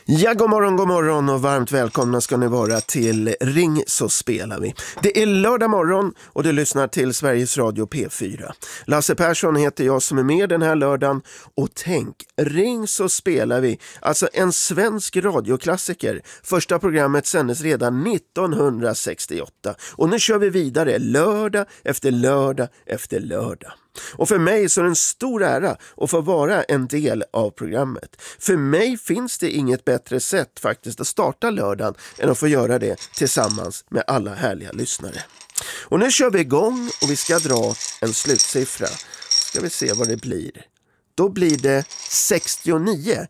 Ja, god morgon och varmt välkomna ska ni vara till Ring så spelar vi. Det är lördag morgon och du lyssnar till Sveriges Radio P4. Lasse Persson heter jag som är med den här lördagen och tänk, Ring så spelar vi, alltså en svensk radioklassiker. Första programmet sändes redan 1968 och nu kör vi vidare lördag efter lördag efter lördag. Och för mig så är det en stor ära att få vara en del av programmet. För mig finns det inget bättre sätt faktiskt att starta lördagen än att få göra det tillsammans med alla härliga lyssnare. Och nu kör vi igång och vi ska dra en slutsiffra. Ska vi se vad det blir. Då blir det 69.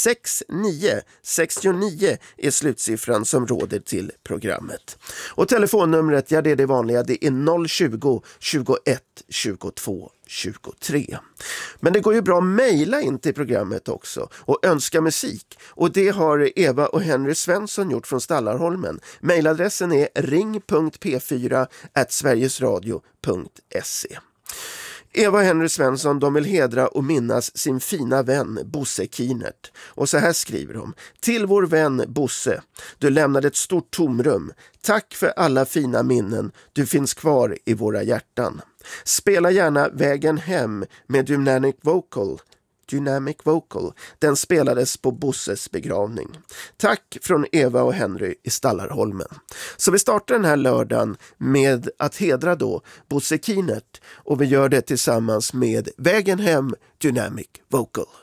69 är slutsiffran som råder till programmet. Och telefonnumret, ja det är det vanliga, det är 020 21 22 23. Men det går ju bra att mejla in till programmet också och önska musik. Och det har Eva och Henry Svensson gjort från Stallarholmen. Mejladressen är ring.p4@sverigesradio.se. Eva och Henry Svensson, de vill hedra och minnas sin fina vän Bosse Kienert. Och så här skriver de: till vår vän Bosse, du lämnade ett stort tomrum. Tack för alla fina minnen, du finns kvar i våra hjärtan. Spela gärna Vägen hem med Dynamic Vocal. Den spelades på Bosses begravning. Tack från Eva och Henry i Stallarholmen. Så vi startar den här lördagen med att hedra då Bosse Kienert och vi gör det tillsammans med Vägen hem Dynamic Vocal.